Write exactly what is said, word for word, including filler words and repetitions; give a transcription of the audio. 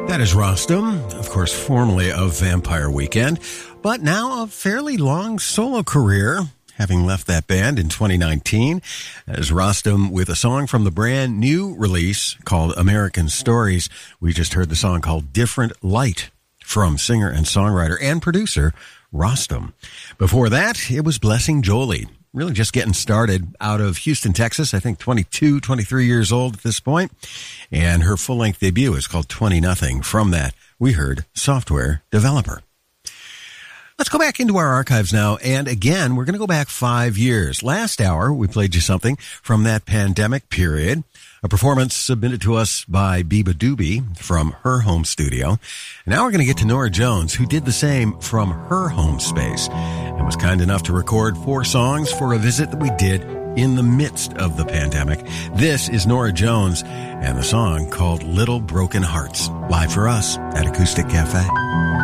That is Rostam, of course, formerly of Vampire Weekend, but now a fairly long solo career, having left that band in twenty nineteen. As Rostam with a song from the brand new release called American Stories. We just heard the song called Different Light from singer and songwriter and producer Rostam. Before that, it was Blessing Jolie. Really just getting started out of Houston, Texas. I think twenty-two, twenty-three years old at this point. And her full-length debut is called twenty nothing. From that, we heard Software Developer. Let's go back into our archives now. And again, we're going to go back five years. Last hour, we played you something from that pandemic period. A performance submitted to us by Biba Doobie from her home studio. And now we're going to get to Norah Jones, who did the same from her home space and was kind enough to record four songs for a visit that we did in the midst of the pandemic. This is Norah Jones and the song called Little Broken Hearts, live for us at Acoustic Cafe.